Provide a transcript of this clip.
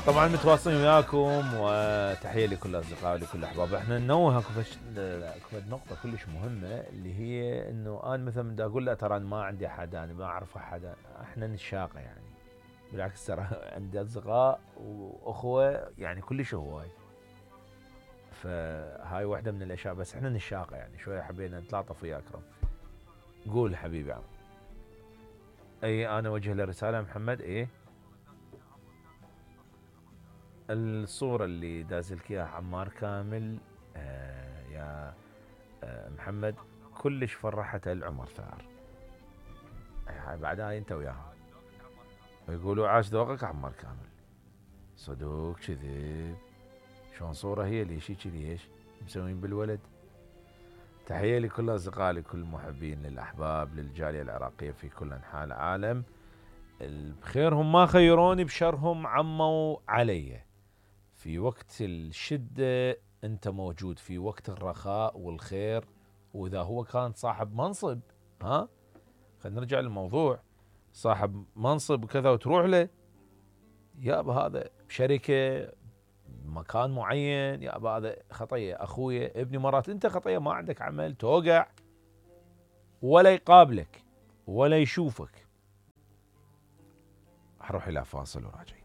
طبعا متواصلين وياكم، وتحيه لكل الاصدقاء ولكل الاحباب. احنا ننوه اكو نقطه كلش مهمه، اللي هي انه انا مثلا بدي اقول له ترى أنا ما عندي حدا، انا ما اعرف حدا، احنا نشاقه يعني. بالعكس ترى عندي اصدقاء واخوه يعني كلش هواي. فهاي واحده من الاشياء، بس احنا نشاقه يعني شويه، حبينا نتلاطف ويا اكرم. قول حبيبي عم. اي انا وجه له رساله محمد. ايه الصورة اللي دازلك اياها عمار كامل، يا محمد، كلش فرحته العمر ثار. هاي بعد هاي انت وياها ويقولوا عاش ذوقك عمار كامل. صدوق كذب؟ شلون صورة هي اللي شي كذي ايش مسوين بالولد؟ تحية لكل أصدقاء، لكل المحبين، للأحباب، للجالية العراقية في كل أنحاء العالم. بخيرهم ما خيروني، بشرهم عموا علي. في وقت الشدة أنت موجود، في وقت الرخاء والخير. وإذا هو كان صاحب منصب، ها، خلينا نرجع للموضوع، صاحب منصب وكذا وتروح له، يابا هذا بشركة مكان معين، يابا هذا خطية. أخويا ابني مرات أنت خطية، ما عندك عمل توقع، ولا يقابلك ولا يشوفك. أروح إلى فاصل وراجع.